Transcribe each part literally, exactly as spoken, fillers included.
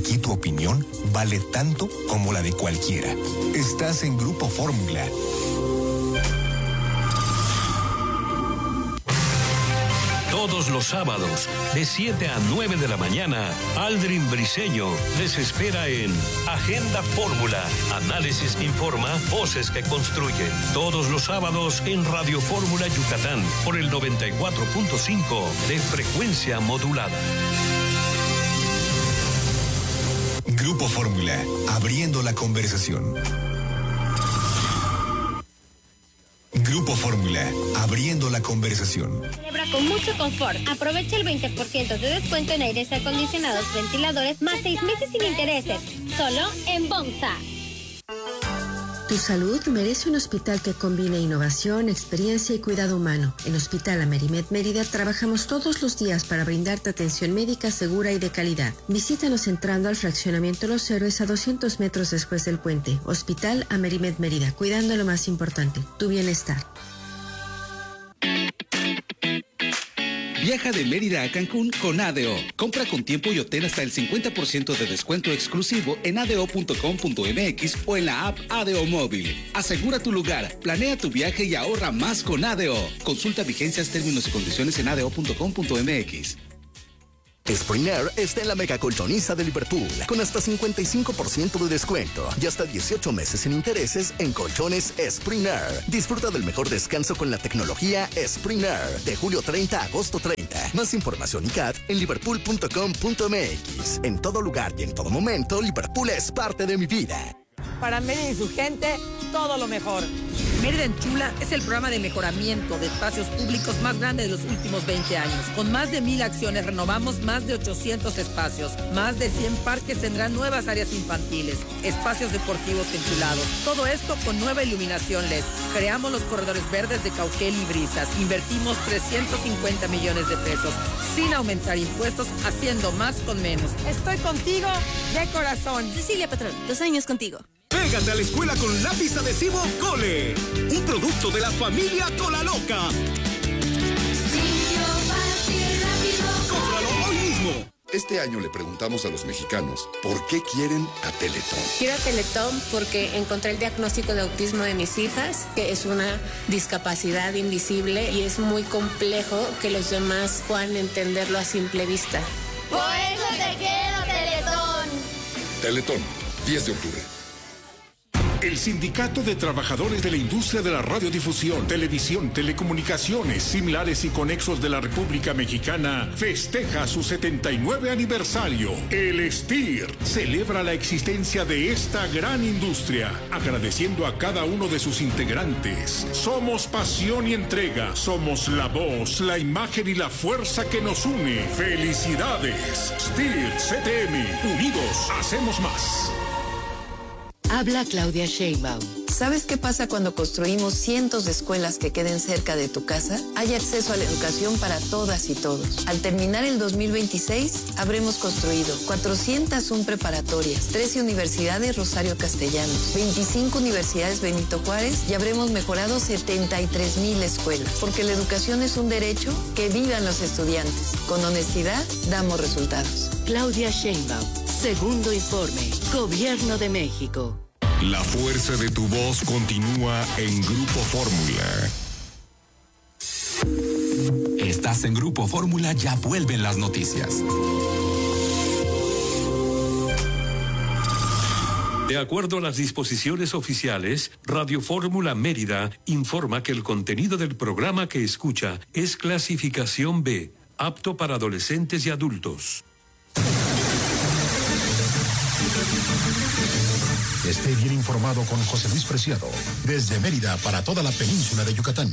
Aquí tu opinión vale tanto como la de cualquiera. Estás en Grupo Fórmula. Todos los sábados, de siete a nueve de la mañana, Aldrin Briseño les espera en Agenda Fórmula. Análisis que informa, voces que construyen. Todos los sábados en Radio Fórmula Yucatán, por el noventa y cuatro punto cinco de frecuencia modulada. Grupo Fórmula, abriendo la conversación. Grupo Fórmula, abriendo la conversación. Celebra con mucho confort. Aprovecha el veinte por ciento de descuento en aires acondicionados, ventiladores, más seis meses sin intereses. Solo en Bonsa. Tu salud merece un hospital que combine innovación, experiencia y cuidado humano. En Hospital Amerimed Mérida trabajamos todos los días para brindarte atención médica segura y de calidad. Visítanos entrando al fraccionamiento Los Héroes a doscientos metros después del puente. Hospital Amerimed Mérida, cuidando lo más importante, tu bienestar. Viaja de Mérida a Cancún con A D O. Compra con tiempo y obtén hasta el cincuenta por ciento de descuento exclusivo en a d o punto com punto m x o en la app A D O Móvil. Asegura tu lugar, planea tu viaje y ahorra más con A D O. Consulta vigencias, términos y condiciones en a d o punto com punto m x. Spring Air está en la mega colchoniza de Liverpool, con hasta cincuenta y cinco por ciento de descuento y hasta dieciocho meses sin intereses en colchones Spring Air. Disfruta del mejor descanso con la tecnología Spring Air, de julio treinta a agosto treinta. Más información y C A D en liverpool punto com punto m x. En todo lugar y en todo momento, Liverpool es parte de mi vida. Para Mérida y su gente, todo lo mejor. Mérida en Chula es el programa de mejoramiento de espacios públicos más grande de los últimos veinte años. Con más de mil acciones renovamos más de ochocientos espacios. Más de cien parques tendrán nuevas áreas infantiles, espacios deportivos enchulados. Todo esto con nueva iluminación L E D. Creamos los corredores verdes de Cauquel y Brisas. Invertimos trescientos cincuenta millones de pesos sin aumentar impuestos, haciendo más con menos. Estoy contigo de corazón. Cecilia Patrón, dos años contigo. Pégate a la escuela con lápiz adhesivo Cole, un producto de la familia Cola Loca. Simple, fácil, rápido. Cómpralo hoy mismo. Este año le preguntamos a los mexicanos por qué quieren a Teletón. Quiero a Teletón porque encontré el diagnóstico de autismo de mis hijas, que es una discapacidad invisible y es muy complejo que los demás puedan entenderlo a simple vista. Por eso te quiero, Teletón. Teletón, diez de octubre. El Sindicato de Trabajadores de la Industria de la Radiodifusión, Televisión, Telecomunicaciones, Similares y Conexos de la República Mexicana festeja su setenta y nueve aniversario. El S T I R celebra la existencia de esta gran industria, agradeciendo a cada uno de sus integrantes. Somos pasión y entrega, somos la voz, la imagen y la fuerza que nos une. ¡Felicidades! S T I R C T M, unidos hacemos más. Habla Claudia Sheinbaum. ¿Sabes qué pasa cuando construimos cientos de escuelas que queden cerca de tu casa? Hay acceso a la educación para todas y todos. Al terminar el dos mil veintiséis, habremos construido cuatrocientas una preparatorias, trece universidades Rosario Castellanos, veinticinco universidades Benito Juárez y habremos mejorado setenta y tres mil escuelas. Porque la educación es un derecho, que vivan los estudiantes. Con honestidad, damos resultados. Claudia Sheinbaum. Segundo informe. Gobierno de México. La fuerza de tu voz continúa en Grupo Fórmula. Estás en Grupo Fórmula, ya vuelven las noticias. De acuerdo a las disposiciones oficiales, Radio Fórmula Mérida informa que el contenido del programa que escucha es clasificación B, apto para adolescentes y adultos. Esté bien informado con José Luis Preciado, desde Mérida para toda la península de Yucatán.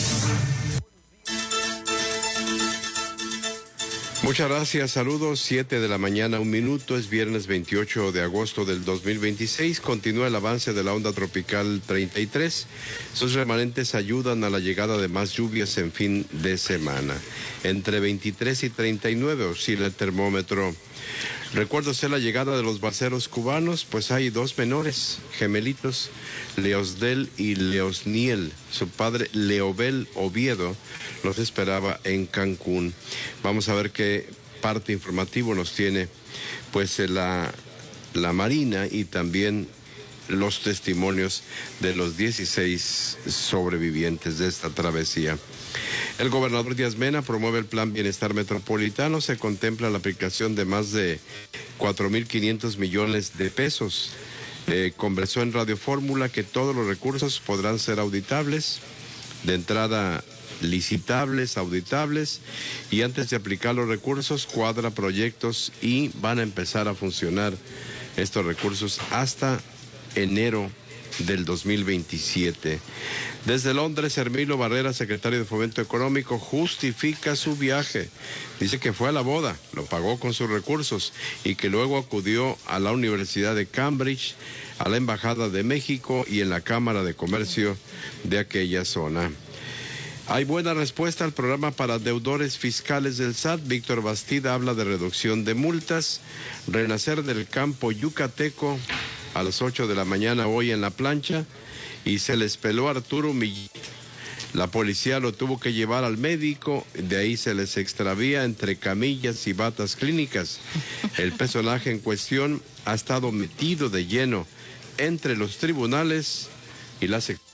Muchas gracias, saludos, siete de la mañana, un minuto, es viernes veintiocho de agosto del dos mil veintiséis, continúa el avance de la onda tropical treinta y tres, sus remanentes ayudan a la llegada de más lluvias en fin de semana, entre veintitrés y treinta y nueve oscila el termómetro. Recuerdo ser la llegada de los balseros cubanos, pues hay dos menores, gemelitos, Leosdel y Leosniel. Su padre, Leobel Oviedo, los esperaba en Cancún. Vamos a ver qué parte informativo nos tiene pues la, la Marina y también los testimonios de los dieciséis sobrevivientes de esta travesía. El gobernador Díaz Mena promueve el Plan Bienestar Metropolitano. Se contempla la aplicación de más de cuatro mil quinientos millones de pesos. Eh, conversó en Radio Fórmula que todos los recursos podrán ser auditables, de entrada licitables, auditables, y antes de aplicar los recursos, cuadra proyectos y van a empezar a funcionar estos recursos hasta enero del dos mil veintisiete. Desde Londres, Hermilo Barrera, secretario de Fomento Económico, justifica su viaje. Dice que fue a la boda, lo pagó con sus recursos y que luego acudió a la Universidad de Cambridge, a la Embajada de México y en la Cámara de Comercio de aquella zona. Hay buena respuesta al programa para deudores fiscales del S A T. Víctor Bastida habla de reducción de multas. Renacer del campo yucateco a las ocho de la mañana hoy en la plancha y se les peló a Arturo Millán. La policía lo tuvo que llevar al médico, de ahí se les extravía entre camillas y batas clínicas. El personaje en cuestión ha estado metido de lleno entre los tribunales y la secretaría.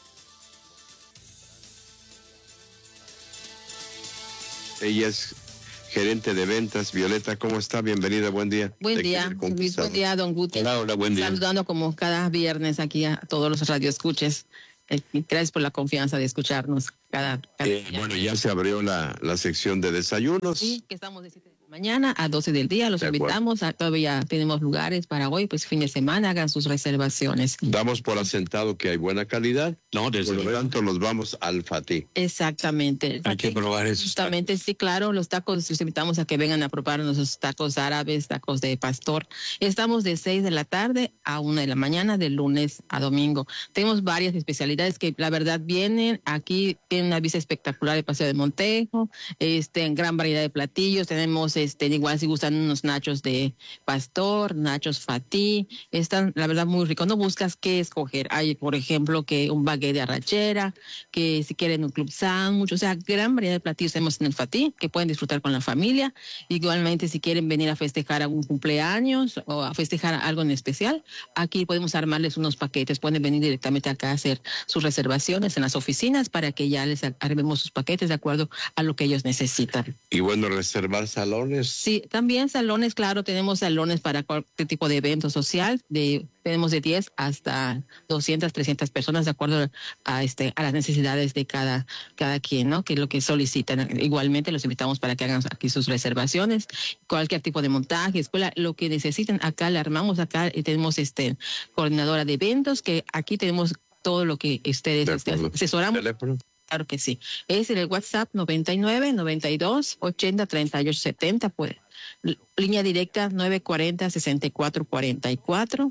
Ella es gerente de ventas. Violeta, ¿cómo está? Bienvenida, buen día. Buen día, Luis, buen día, don Guti. Hola, hola, buen día. Saludando como cada viernes aquí a todos los radioescuches. Eh, gracias por la confianza de escucharnos cada, cada eh, Bueno, ya se abrió la, la sección de desayunos. Sí, que estamos de siete de la mañana a doce del día. Los de invitamos. A, todavía tenemos lugares para hoy, pues fin de semana, hagan sus reservaciones. Damos por asentado que hay buena calidad. No, desde por lo tanto, nos vamos al Fatí. Exactamente. Hay que probar eso. Justamente, sí, claro, los tacos, los invitamos a que vengan a probar nuestros tacos árabes, tacos de pastor. Estamos de seis de la tarde a una de la mañana, de lunes a domingo. Tenemos varias especialidades que la verdad vienen. Aquí tienen una vista espectacular de Paseo de Montejo, este, en gran variedad de platillos. Tenemos, este, igual si gustan unos nachos de pastor, nachos Fatí. Están, la verdad, muy ricos. No buscas qué escoger. Hay, por ejemplo, que un baguette de arrachera, que si quieren un club sándwich, o sea, gran variedad de platillos tenemos en el Fatí que pueden disfrutar con la familia. Igualmente, si quieren venir a festejar algún cumpleaños o a festejar algo en especial, aquí podemos armarles unos paquetes. Pueden venir directamente acá a hacer sus reservaciones en las oficinas para que ya les armemos sus paquetes de acuerdo a lo que ellos necesitan. Y bueno, reservar salones. Sí, también salones, claro, tenemos salones para cualquier tipo de evento social, de tenemos de diez hasta doscientas, trescientas personas de acuerdo a este a las necesidades de cada cada quien, ¿no? Que es lo que solicitan. Igualmente los invitamos para que hagan aquí sus reservaciones, cualquier tipo de montaje, escuela, lo que necesiten, acá le armamos, acá tenemos este coordinadora de eventos, que aquí tenemos todo lo que ustedes este, asesoramos. ¿Teléfono? Claro que sí. Es el WhatsApp noventa y nueve, noventa y dos, ochenta, treinta y ocho, setenta, pues. Línea directa nueve cuarenta, sesenta y cuatro cuarenta y cuatro.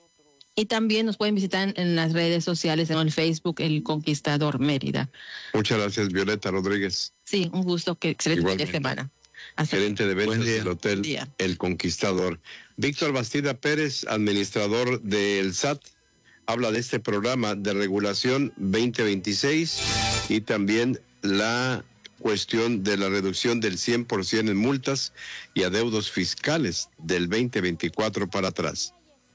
Y también nos pueden visitar en las redes sociales, en el Facebook, El Conquistador Mérida. Muchas gracias, Violeta Rodríguez. Sí, un gusto, que excelente fin de semana. Hasta gerente de ventas del Hotel El Conquistador. Víctor Bastida Pérez, administrador del S A T, habla de este programa de regulación veinte veintiséis y también la cuestión de la reducción del cien por ciento en multas y adeudos fiscales del veinte veinticuatro para atrás.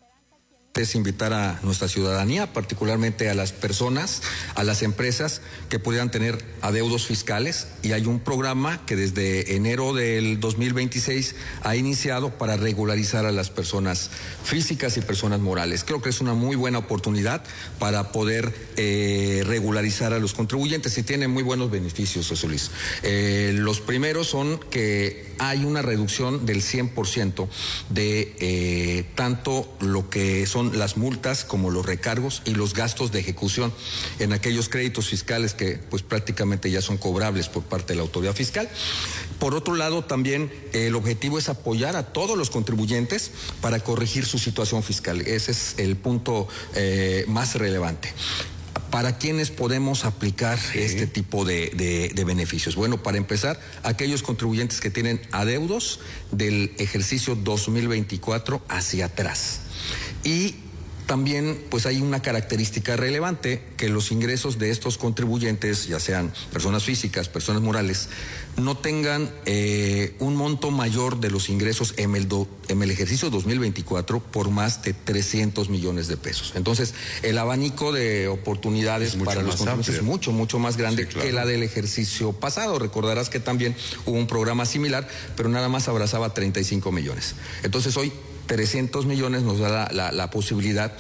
Es invitar a nuestra ciudadanía, particularmente a las personas, a las empresas que pudieran tener adeudos fiscales, y hay un programa que desde enero del dos mil veintiséis ha iniciado para regularizar a las personas físicas y personas morales. Creo que es una muy buena oportunidad para poder eh, regularizar a los contribuyentes y tiene muy buenos beneficios, José Luis. Eh, los primeros son que hay una reducción del cien por ciento de eh, tanto lo que son las multas como los recargos y los gastos de ejecución en aquellos créditos fiscales que pues prácticamente ya son cobrables por parte de la autoridad fiscal. Por otro lado, también eh, el objetivo es apoyar a todos los contribuyentes para corregir su situación fiscal. Ese es el punto eh, más relevante. ¿Para quiénes podemos aplicar sí. este tipo de, de, de beneficios? Bueno, para empezar, aquellos contribuyentes que tienen adeudos del ejercicio dos mil veinticuatro hacia atrás. Y También pues hay una característica relevante, que los ingresos de estos contribuyentes, ya sean personas físicas, personas morales, no tengan eh, un monto mayor de los ingresos en el, do, en el ejercicio dos mil veinticuatro por más de trescientos millones de pesos. Entonces, el abanico de oportunidades para los contribuyentes es mucho, mucho más grande, sí, claro, que la del ejercicio pasado. Recordarás que también hubo un programa similar, pero nada más abrazaba treinta y cinco millones. Entonces, hoy trescientos millones nos da la, la, la posibilidad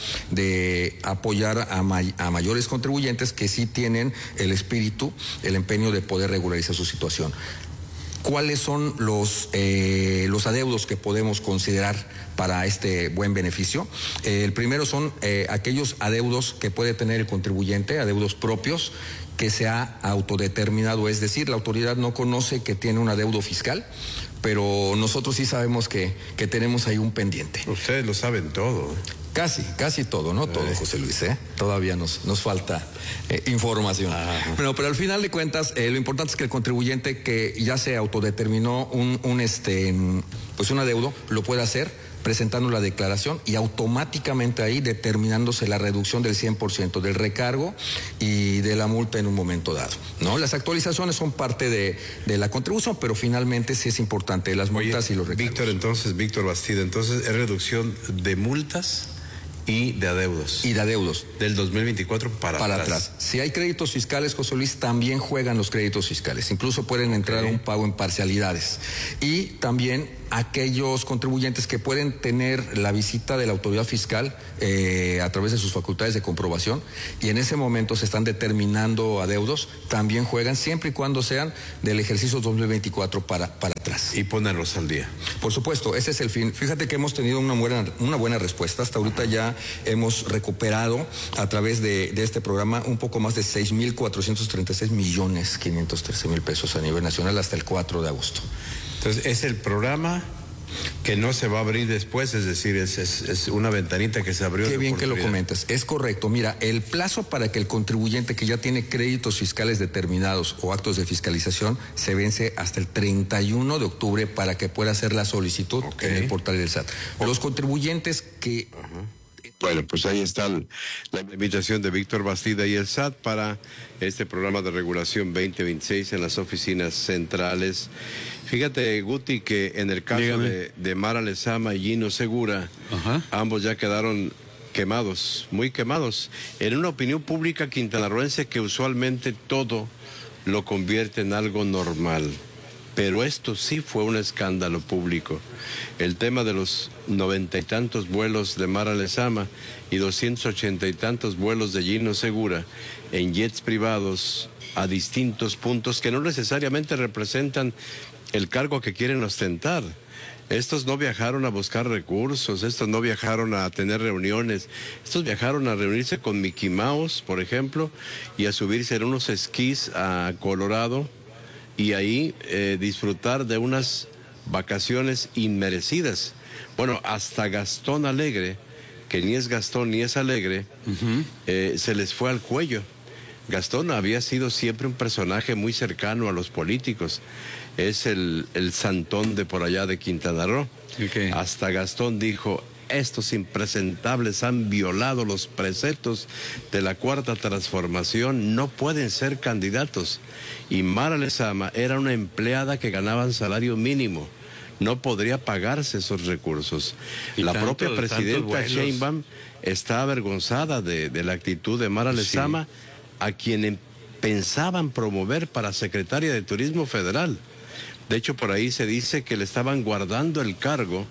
de apoyar a, may, a mayores contribuyentes que sí tienen el espíritu, el empeño de poder regularizar su situación. ¿Cuáles son los, eh, los adeudos que podemos considerar para este buen beneficio? Eh, el primero son eh, aquellos adeudos que puede tener el contribuyente, adeudos propios, que se ha autodeterminado, es decir, la autoridad no conoce que tiene un adeudo fiscal, pero nosotros sí sabemos que, que tenemos ahí un pendiente. Ustedes lo saben todo. Casi, casi todo, no todo, José Luis, ¿eh? Todavía nos, nos falta eh, información. Bueno, pero al final de cuentas, eh, lo importante es que el contribuyente que ya se autodeterminó un, un, este, pues un adeudo, lo puede hacer presentando la declaración y automáticamente ahí determinándose la reducción del cien por ciento del recargo y de la multa en un momento dado, ¿no? Las actualizaciones son parte de, de la contribución, pero finalmente sí es importante las multas. Oye, y los recargos. Víctor, entonces, Víctor Bastida, entonces es reducción de multas y de adeudos. Y de adeudos. Del dos mil veinticuatro para, para atrás. atrás. Si hay créditos fiscales, José Luis, también juegan los créditos fiscales. Incluso pueden entrar okay. a un pago en parcialidades. Y también aquellos contribuyentes que pueden tener la visita de la autoridad fiscal eh, a través de sus facultades de comprobación y en ese momento se están determinando adeudos, también juegan siempre y cuando sean del ejercicio dos mil veinticuatro para, para atrás. Y ponerlos al día. Por supuesto, ese es el fin. Fíjate que hemos tenido una buena, una buena respuesta. Hasta ahorita ya hemos recuperado a través de, de este programa un poco más de seis mil cuatrocientos treinta y seis millones quinientos trece mil pesos a nivel nacional hasta el cuatro de agosto. Entonces, es el programa que no se va a abrir después, es decir, es, es, es una ventanita que se abrió. Qué bien que lo comentas, es correcto. Mira, el plazo para que el contribuyente que ya tiene créditos fiscales determinados o actos de fiscalización se vence hasta el treinta y uno de octubre para que pueda hacer la solicitud okay. en el portal del S A T. Los contribuyentes que... Uh-huh. Bueno, pues ahí está la invitación de Víctor Bastida y el S A T para este programa de regulación veinte veintiséis en las oficinas centrales. Fíjate, Guti, que en el caso de, de Mara Lezama y Gino Segura, Ajá. ambos ya quedaron quemados, muy quemados, en una opinión pública quintanarroense que usualmente todo lo convierte en algo normal. Pero esto sí fue un escándalo público. El tema de los noventa y tantos vuelos de Mara Lezama y doscientos ochenta y tantos vuelos de Gino Segura en jets privados a distintos puntos que no necesariamente representan el cargo que quieren ostentar. Estos no viajaron a buscar recursos, estos no viajaron a tener reuniones, estos viajaron a reunirse con Mickey Mouse, por ejemplo, y a subirse en unos esquís a Colorado, y ahí eh, disfrutar de unas vacaciones inmerecidas. Bueno, hasta Gastón Alegre, que ni es Gastón ni es Alegre, uh-huh. eh, se les fue al cuello. Gastón había sido siempre un personaje muy cercano a los políticos. Es el, el santón de por allá de Quintana Roo. Okay. Hasta Gastón dijo, estos impresentables han violado los preceptos de la Cuarta Transformación, no pueden ser candidatos. Y Mara Lezama era una empleada que ganaba salario mínimo, no podría pagarse esos recursos. La tanto, propia presidenta Sheinbaum está avergonzada de, de la actitud de Mara Lezama, sí. a quien pensaban promover para secretaria de Turismo Federal. De hecho, por ahí se dice que le estaban guardando el cargo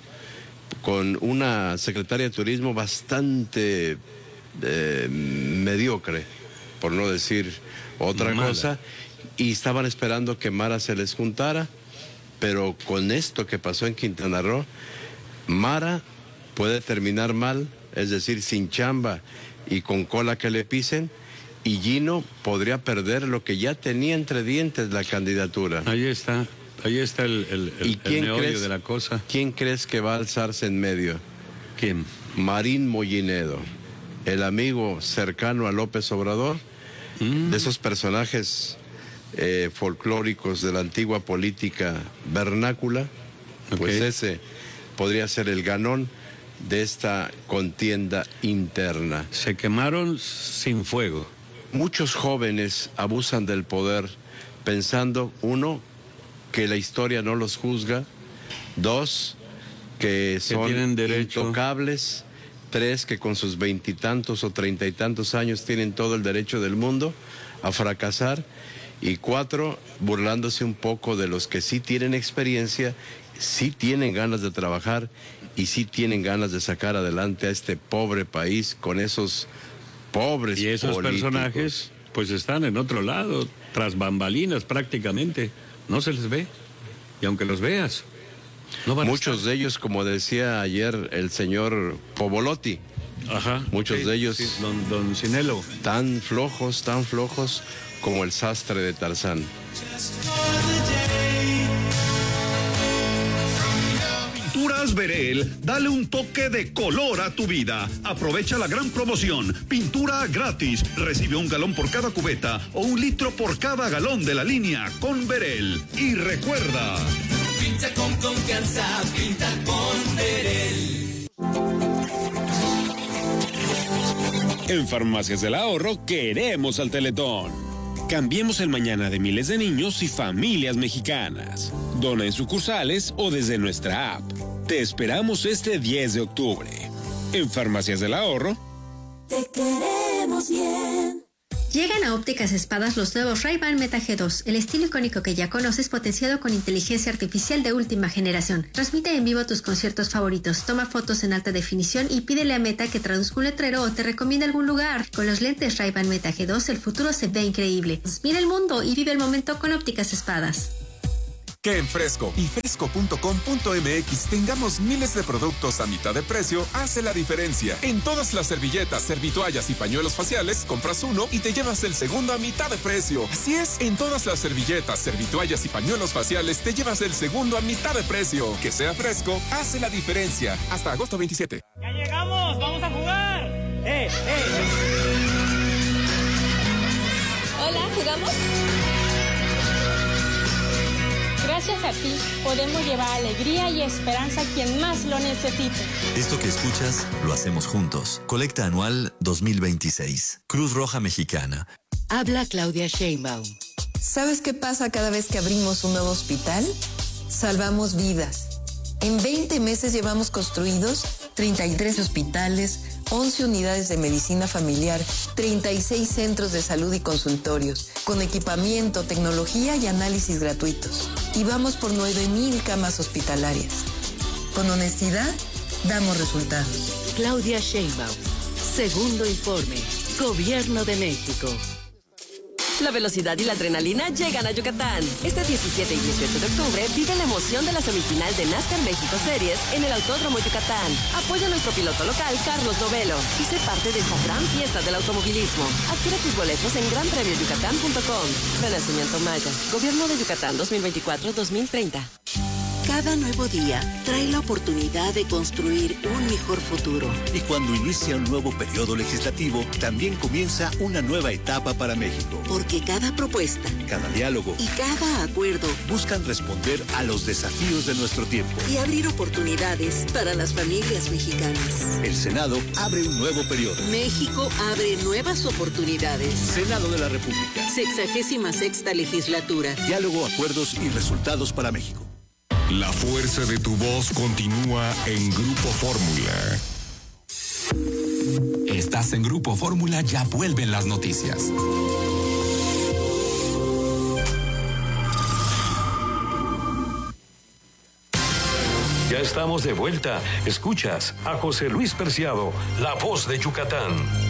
con una secretaria de Turismo bastante eh, mediocre, por no decir otra Mala. cosa, y estaban esperando que Mara se les juntara, pero con esto que pasó en Quintana Roo, Mara puede terminar mal, es decir, sin chamba y con cola que le pisen, y Gino podría perder lo que ya tenía entre dientes, la candidatura. Ahí está. Ahí está el, el, el, ¿Y quién el meollo crees, de la cosa. ¿Quién crees que va a alzarse en medio? ¿Quién? Marín Mollinedo, el amigo cercano a López Obrador, mm. de esos personajes eh, folclóricos de la antigua política vernácula, okay. pues ese podría ser el ganón. de esta contienda interna. Se quemaron sin fuego. Muchos jóvenes abusan del poder pensando, uno, que la historia no los juzga, dos, que son tienen derecho. intocables, tres, que con sus veintitantos o treinta y tantos años tienen todo el derecho del mundo a fracasar, y cuatro, burlándose un poco de los que sí tienen experiencia, sí tienen ganas de trabajar y sí tienen ganas de sacar adelante a este pobre país con esos pobres Y esos políticos. personajes pues están en otro lado, tras bambalinas prácticamente. No se les ve. Y aunque los veas, no van Muchos a estar. de ellos, como decía ayer el señor Povolotti, Ajá, muchos sí, de ellos sí, don, don Cinelo, tan flojos, tan flojos como el sastre de Tarzán. Pinturas Verel, dale un toque de color a tu vida. Aprovecha la gran promoción. Pintura gratis. Recibe un galón por cada cubeta o un litro por cada galón de la línea con Verel. Y recuerda, Pinta con confianza, pinta con Verel. En Farmacias del Ahorro queremos al Teletón. Cambiemos el mañana de miles de niños y familias mexicanas. Dona en sucursales o desde nuestra app. Te esperamos este diez de octubre. En Farmacias del Ahorro. Te queremos bien. Llegan a Ópticas Espadas los nuevos Ray-Ban Meta G dos, el estilo icónico que ya conoces potenciado con inteligencia artificial de última generación. Transmite en vivo tus conciertos favoritos, toma fotos en alta definición y pídele a Meta que traduzca un letrero o te recomiende algún lugar. Con los lentes Ray-Ban Meta G dos el futuro se ve increíble. Mira el mundo y vive el momento con Ópticas Espadas. Que en Fresco y fresco punto com punto m x tengamos miles de productos a mitad de precio hace la diferencia. En todas las servilletas, servitoallas y pañuelos faciales, compras uno y te llevas el segundo a mitad de precio. Así es, en todas las servilletas, servitoallas y pañuelos faciales te llevas el segundo a mitad de precio. Que sea Fresco hace la diferencia. Hasta agosto veintisiete. ¡Ya llegamos! ¡Vamos a jugar! ¡Eh, eh! Hola, ¿jugamos? Gracias a ti, podemos llevar alegría y esperanza a quien más lo necesite. Esto que escuchas, lo hacemos juntos. Colecta anual dos mil veintiséis. Cruz Roja Mexicana. Habla Claudia Sheinbaum. ¿Sabes qué pasa cada vez que abrimos un nuevo hospital? Salvamos vidas. En veinte meses llevamos construidos treinta y tres hospitales, once unidades de medicina familiar, treinta y seis centros de salud y consultorios, con equipamiento, tecnología y análisis gratuitos. Y vamos por nueve mil camas hospitalarias. Con honestidad, damos resultados. Claudia Sheinbaum. Segundo informe. Gobierno de México. La velocidad y la adrenalina llegan a Yucatán. Este diecisiete y dieciocho de octubre vive la emoción de la semifinal de NASCAR México Series en el Autódromo Yucatán. Apoya a nuestro piloto local, Carlos Novelo, y sé parte de esta gran fiesta del automovilismo. Adquiere tus boletos en gran premio yucatán punto com. Renacimiento Maya. Gobierno de Yucatán dos mil veinticuatro a dos mil treinta. Cada nuevo día trae la oportunidad de construir un mejor futuro. Y cuando inicia un nuevo periodo legislativo, también comienza una nueva etapa para México. Porque cada propuesta, cada diálogo y cada acuerdo buscan responder a los desafíos de nuestro tiempo y abrir oportunidades para las familias mexicanas. El Senado abre un nuevo periodo. México abre nuevas oportunidades. Senado de la República. Sexagésima sexta legislatura. Diálogo, acuerdos y resultados para México. La fuerza de tu voz continúa en Grupo Fórmula. Estás en Grupo Fórmula, ya vuelven las noticias. Ya estamos de vuelta. Escuchas a José Luis Preciado, la voz de Yucatán.